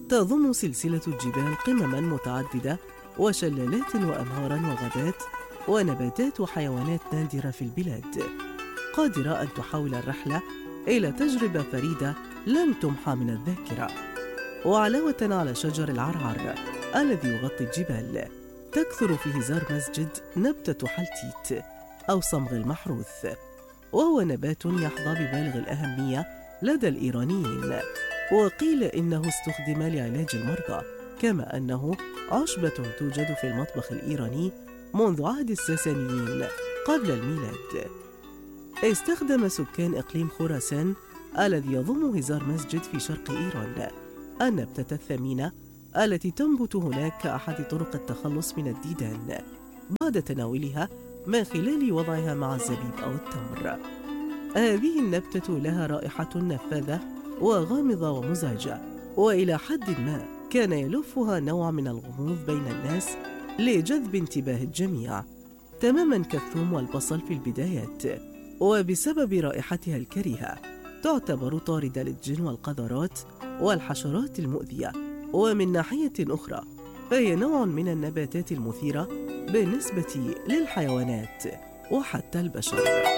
تضم سلسلة الجبال قمما متعددة وشلالات وأنهارا وغابات ونباتات وحيوانات نادرة في البلاد، قادرة أن تحول الرحلة إلى تجربة فريدة لن تمحى من الذاكرة. وعلاوة على شجر العرعر الذي يغطي الجبال، تكثر في هزار مسجد نبتة حلتيت أو صمغ المحروث، وهو نبات يحظى ببالغ الأهمية لدى الإيرانيين، وقيل إنه استخدم لعلاج المرضى، كما أنه عشبة توجد في المطبخ الإيراني منذ عهد الساسانيين قبل الميلاد. استخدم سكان إقليم خراسان الذي يضم هزار مسجد في شرق إيران النبتة الثمينة التي تنبت هناك كأحد طرق التخلص من الديدان بعد تناولها من خلال وضعها مع الزبيب أو التمر. هذه النبتة لها رائحة نفاذة وغامضة ومزعجة، وإلى حد ما كان يلفها نوع من الغموض بين الناس لجذب انتباه الجميع، تماما كالثوم والبصل في البدايات. وبسبب رائحتها الكريهة تعتبر طاردة للجن والقذرات والحشرات المؤذية. ومن ناحية أخرى فهي نوع من النباتات المثيرة بالنسبة للحيوانات وحتى البشر.